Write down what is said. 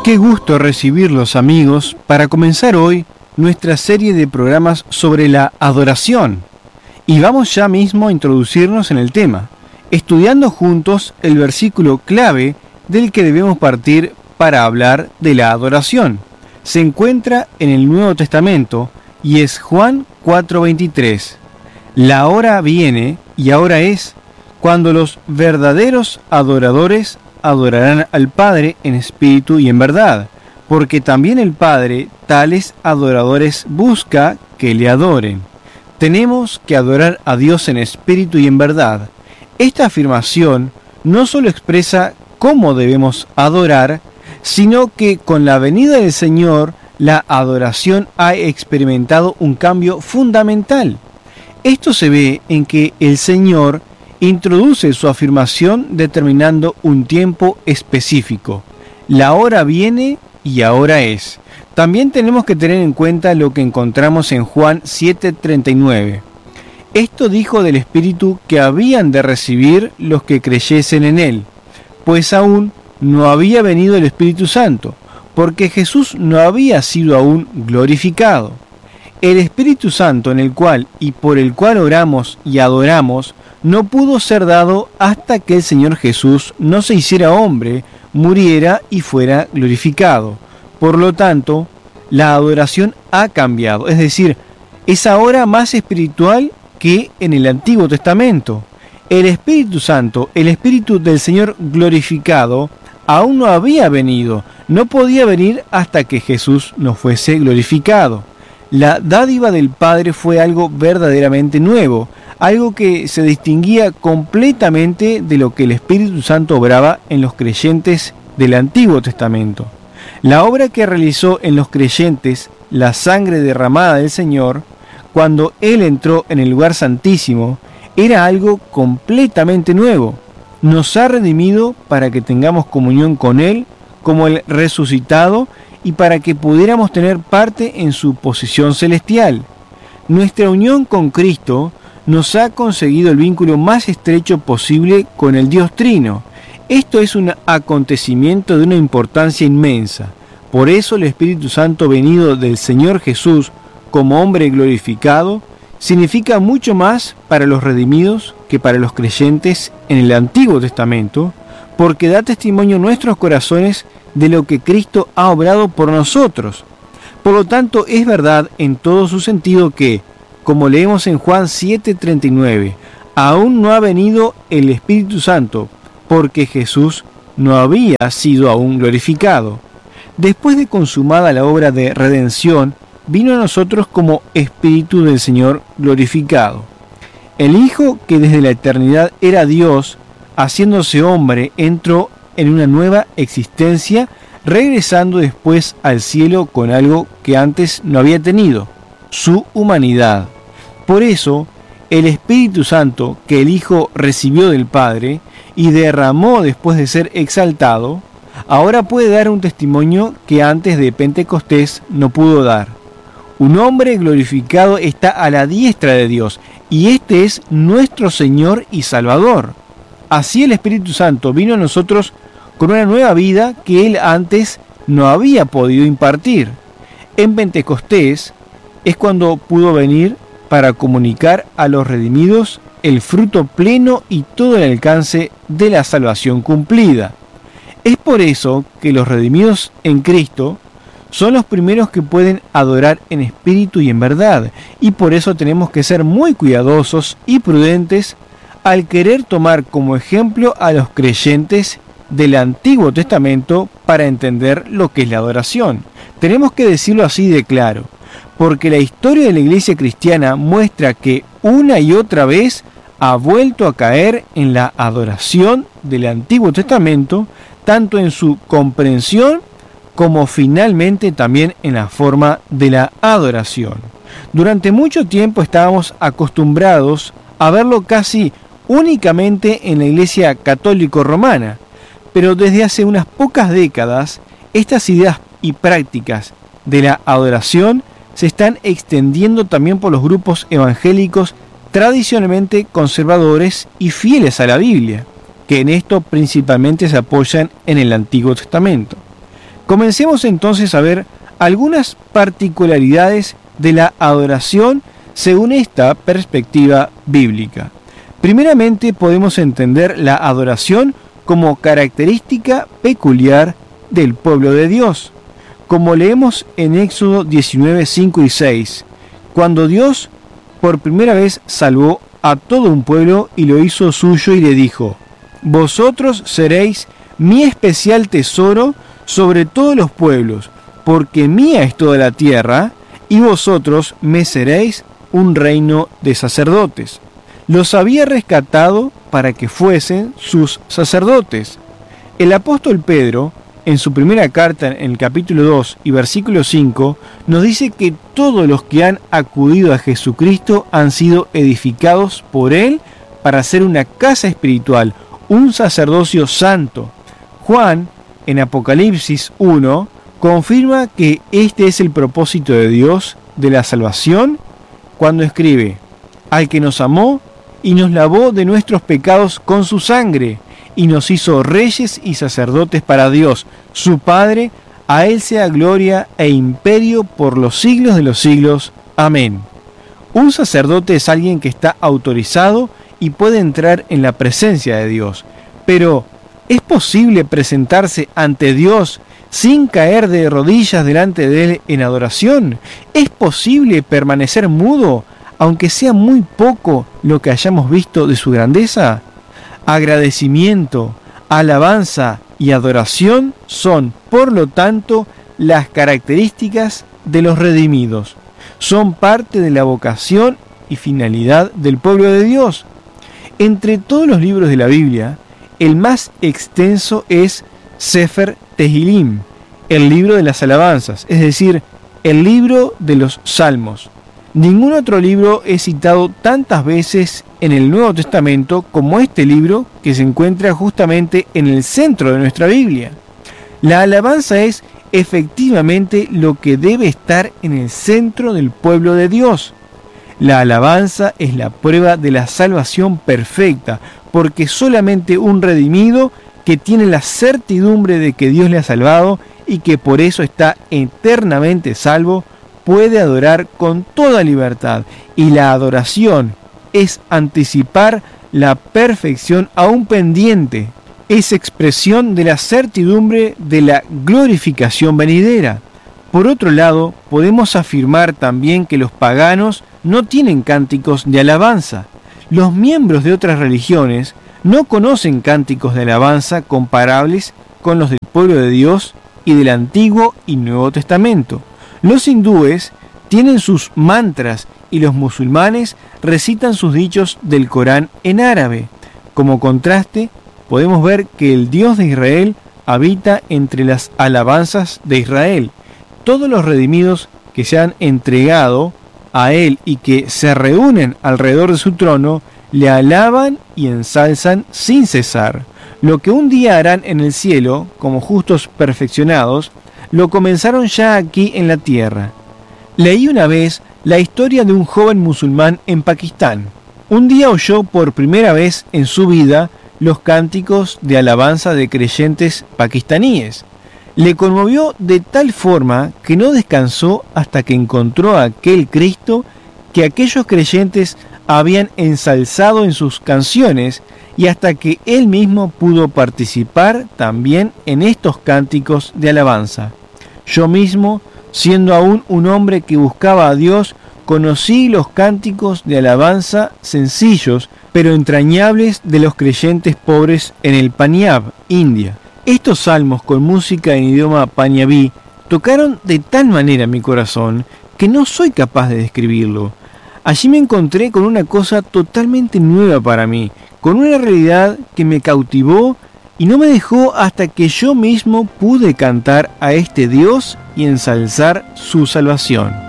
Qué gusto recibirlos, amigos, para comenzar hoy nuestra serie de programas sobre la adoración. Y vamos ya mismo a introducirnos en el tema, estudiando juntos el versículo clave del que debemos partir para hablar de la adoración. Se encuentra en el Nuevo Testamento y es Juan 4:23. La hora viene, y ahora es, cuando los verdaderos adoradores adorarán al Padre en espíritu y en verdad, porque también el Padre tales adoradores busca que le adoren. Tenemos que adorar a Dios en espíritu y en verdad. Esta afirmación no solo expresa cómo debemos adorar, sino que con la venida del Señor, la adoración ha experimentado un cambio fundamental. Esto se ve en que el Señor introduce su afirmación determinando un tiempo específico. La hora viene y ahora es. También tenemos que tener en cuenta lo que encontramos en Juan 7:39. Esto dijo del Espíritu que habían de recibir los que creyesen en Él, pues aún no había venido el Espíritu Santo, porque Jesús no había sido aún glorificado. El Espíritu Santo en el cual y por el cual oramos y adoramos no pudo ser dado hasta que el Señor Jesús no se hiciera hombre, muriera y fuera glorificado. Por lo tanto, la adoración ha cambiado, es decir, es ahora más espiritual que en el Antiguo Testamento. El Espíritu Santo, el Espíritu del Señor glorificado, aún no había venido, no podía venir hasta que Jesús no fuese glorificado. La dádiva del Padre fue algo verdaderamente nuevo, algo que se distinguía completamente de lo que el Espíritu Santo obraba en los creyentes del Antiguo Testamento. La obra que realizó en los creyentes, la sangre derramada del Señor, cuando Él entró en el lugar santísimo, era algo completamente nuevo. Nos ha redimido para que tengamos comunión con Él como el resucitado y para que pudiéramos tener parte en su posición celestial. Nuestra unión con Cristo nos ha conseguido el vínculo más estrecho posible con el Dios Trino. Esto es un acontecimiento de una importancia inmensa. Por eso el Espíritu Santo venido del Señor Jesús como hombre glorificado significa mucho más para los redimidos que para los creyentes en el Antiguo Testamento, porque da testimonio en nuestros corazones de lo que Cristo ha obrado por nosotros. Por lo tanto, es verdad en todo su sentido que, como leemos en Juan 7:39, aún no ha venido el Espíritu Santo, porque Jesús no había sido aún glorificado. Después de consumada la obra de redención, vino a nosotros como Espíritu del Señor glorificado. El Hijo, que desde la eternidad era Dios, haciéndose hombre, entró en una nueva existencia, regresando después al cielo con algo que antes no había tenido, su humanidad. Por eso, el Espíritu Santo que el Hijo recibió del Padre y derramó después de ser exaltado, ahora puede dar un testimonio que antes de Pentecostés no pudo dar. Un hombre glorificado está a la diestra de Dios, y este es nuestro Señor y Salvador. Así el Espíritu Santo vino a nosotros con una nueva vida que Él antes no había podido impartir. En Pentecostés es cuando pudo venir para comunicar a los redimidos el fruto pleno y todo el alcance de la salvación cumplida. Es por eso que los redimidos en Cristo son los primeros que pueden adorar en espíritu y en verdad, y por eso tenemos que ser muy cuidadosos y prudentes al querer tomar como ejemplo a los creyentes del Antiguo Testamento para entender lo que es la adoración. Tenemos que decirlo así de claro, porque la historia de la Iglesia cristiana muestra que una y otra vez ha vuelto a caer en la adoración del Antiguo Testamento, tanto en su comprensión como finalmente también en la forma de la adoración. Durante mucho tiempo estábamos acostumbrados a verlo casi únicamente en la Iglesia católico-romana, pero desde hace unas pocas décadas estas ideas y prácticas de la adoración se están extendiendo también por los grupos evangélicos tradicionalmente conservadores y fieles a la Biblia, que en esto principalmente se apoyan en el Antiguo Testamento. Comencemos entonces a ver algunas particularidades de la adoración según esta perspectiva bíblica. Primeramente, podemos entender la adoración como característica peculiar del pueblo de Dios, como leemos en Éxodo 19, 5 y 6, cuando Dios por primera vez salvó a todo un pueblo y lo hizo suyo y le dijo: vosotros seréis mi especial tesoro sobre todos los pueblos, porque mía es toda la tierra, y vosotros me seréis un reino de sacerdotes. Los había rescatado para que fuesen sus sacerdotes. El apóstol Pedro, en su primera carta, en el capítulo 2 y versículo 5, nos dice que todos los que han acudido a Jesucristo han sido edificados por Él para ser una casa espiritual, un sacerdocio santo. Juan, en Apocalipsis 1, confirma que este es el propósito de Dios de la salvación cuando escribe: al que nos amó y nos lavó de nuestros pecados con su sangre, y nos hizo reyes y sacerdotes para Dios, su Padre. A Él sea gloria e imperio por los siglos de los siglos. Amén. Un sacerdote es alguien que está autorizado y puede entrar en la presencia de Dios. Pero, ¿es posible presentarse ante Dios sin caer de rodillas delante de Él en adoración? ¿Es posible permanecer mudo, aunque sea muy poco lo que hayamos visto de su grandeza? Agradecimiento, alabanza y adoración son, por lo tanto, las características de los redimidos. Son parte de la vocación y finalidad del pueblo de Dios. Entre todos los libros de la Biblia, el más extenso es Sefer Tehilim, el libro de las alabanzas, es decir, el libro de los salmos. Ningún otro libro es citado tantas veces en el Nuevo Testamento como este libro, que se encuentra justamente en el centro de nuestra Biblia. La alabanza es efectivamente lo que debe estar en el centro del pueblo de Dios. La alabanza es la prueba de la salvación perfecta, porque solamente un redimido que tiene la certidumbre de que Dios le ha salvado y que por eso está eternamente salvo, puede adorar con toda libertad, y la adoración es anticipar la perfección aún pendiente, es expresión de la certidumbre de la glorificación venidera. Por otro lado, podemos afirmar también que los paganos no tienen cánticos de alabanza. Los miembros de otras religiones no conocen cánticos de alabanza comparables con los del pueblo de Dios y del Antiguo y Nuevo Testamento. Los hindúes tienen sus mantras y los musulmanes recitan sus dichos del Corán en árabe. Como contraste, podemos ver que el Dios de Israel habita entre las alabanzas de Israel. Todos los redimidos que se han entregado a Él y que se reúnen alrededor de su trono, le alaban y ensalzan sin cesar. Lo que un día harán en el cielo, como justos perfeccionados, lo comenzaron ya aquí en la tierra. Leí una vez la historia de un joven musulmán en Pakistán. Un día oyó por primera vez en su vida los cánticos de alabanza de creyentes pakistaníes. Le conmovió de tal forma que no descansó hasta que encontró a aquel Cristo que aquellos creyentes habían ensalzado en sus canciones, y hasta que él mismo pudo participar también en estos cánticos de alabanza. Yo mismo, siendo aún un hombre que buscaba a Dios, conocí los cánticos de alabanza sencillos pero entrañables de los creyentes pobres en el Panyab, India. Estos salmos con música en idioma panyabí tocaron de tal manera mi corazón que no soy capaz de describirlo. Allí me encontré con una cosa totalmente nueva para mí, con una realidad que me cautivó y no me dejó hasta que yo mismo pude cantar a este Dios y ensalzar su salvación.